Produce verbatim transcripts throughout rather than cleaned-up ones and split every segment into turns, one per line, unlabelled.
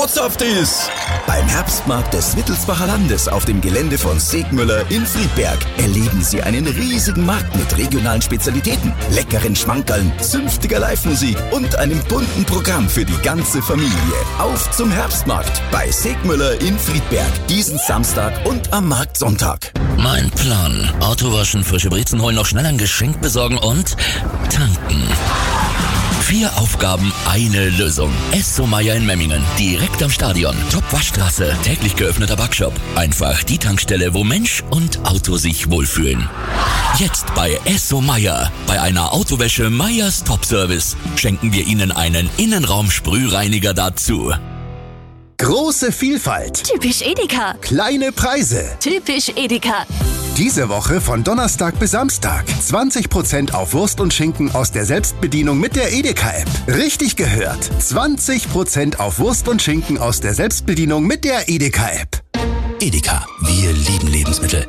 Bootsaftis! Beim Herbstmarkt des Wittelsbacher Landes auf dem Gelände von Segmüller in Friedberg erleben Sie einen riesigen Markt mit regionalen Spezialitäten, leckeren Schmankerln, zünftiger Live-Musik und einem bunten Programm für die ganze Familie. Auf zum Herbstmarkt bei Segmüller in Friedberg, diesen Samstag und am Marktsonntag.
Mein Plan: Auto waschen, frische Brezen holen, noch schnell ein Geschenk besorgen und tanken. Vier Aufgaben, eine Lösung. Esso Meier in Memmingen, direkt am Stadion. Top-Waschstraße, täglich geöffneter Backshop. Einfach die Tankstelle, wo Mensch und Auto sich wohlfühlen. Jetzt bei Esso Meier. Bei einer Autowäsche Meyers Top-Service schenken wir Ihnen einen Innenraum-Sprühreiniger dazu.
Große Vielfalt.
Typisch Edeka.
Kleine Preise.
Typisch Edeka.
Diese Woche von Donnerstag bis Samstag. zwanzig Prozent auf Wurst und Schinken aus der Selbstbedienung mit der Edeka-App. Richtig gehört. zwanzig Prozent auf Wurst und Schinken aus der Selbstbedienung mit der Edeka-App.
Edeka, wir lieben Lebensmittel.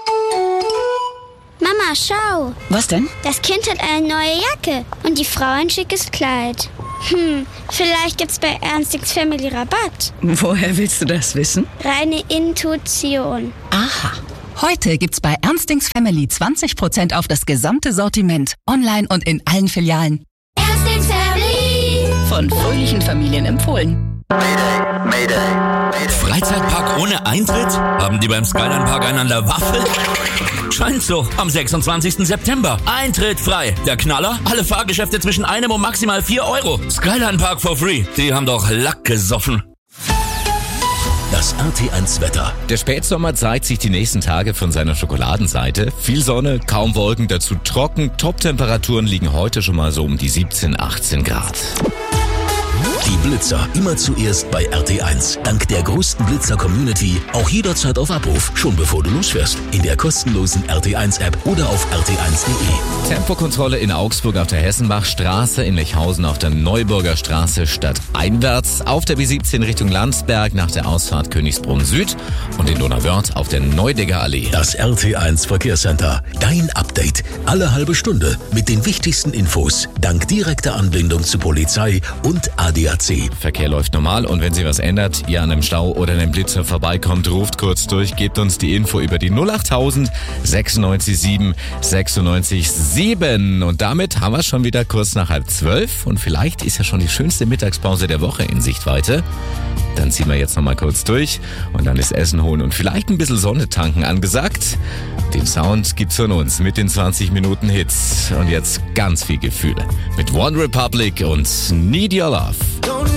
Mama, schau.
Was denn?
Das Kind hat eine neue Jacke und die Frau ein schickes Kleid. Hm, vielleicht gibt's bei Ernstings Family Rabatt.
Woher willst du das wissen?
Reine Intuition.
Aha. Heute gibt's bei Ernstings Family zwanzig Prozent auf das gesamte Sortiment. Online und in allen Filialen.
Ernstings Family.
Von fröhlichen Familien empfohlen.
Freizeitpark ohne Eintritt? Haben die beim Skyline Park einander Waffel? Scheint so. Am sechsundzwanzigsten September. Eintritt frei. Der Knaller? Alle Fahrgeschäfte zwischen einem und maximal vier Euro. Skyline Park for free. Die haben doch Lack gesoffen.
Das R T eins Wetter.
Der Spätsommer zeigt sich die nächsten Tage von seiner Schokoladenseite. Viel Sonne, kaum Wolken, dazu trocken. Top-Temperaturen liegen heute schon mal so um die siebzehn, achtzehn Grad.
Die Blitzer immer zuerst bei R T eins. Dank der größten Blitzer-Community auch jederzeit auf Abruf, schon bevor du losfährst. In der kostenlosen R T eins App oder auf r t eins punkt de.
Tempokontrolle in Augsburg auf der Hessenbachstraße, in Lechhausen auf der Neuburger Straße stadteinwärts, auf der B siebzehn Richtung Landsberg nach der Ausfahrt Königsbrunn Süd und in Donauwörth auf der Neudegger Allee.
Das R T eins Verkehrscenter. Dein Update. Alle halbe Stunde mit den wichtigsten Infos. Dank direkter Anbindung zu Polizei und A D A C.
Verkehr läuft normal und wenn sich was ändert, ihr an einem Stau oder einem Blitzer vorbeikommt, ruft kurz durch, gebt uns die Info über die null achttausend sechsundneunzig sieben sechsundneunzig sieben. Und damit haben wir schon wieder kurz nach halb zwölf und vielleicht ist ja schon die schönste Mittagspause der Woche in Sichtweite. Dann ziehen wir jetzt nochmal kurz durch und dann ist Essen holen und vielleicht ein bisschen Sonne tanken angesagt. Den Sound gibt's von uns mit den zwanzig Minuten Hits und jetzt ganz viel Gefühle mit One Republic und Need Your Love.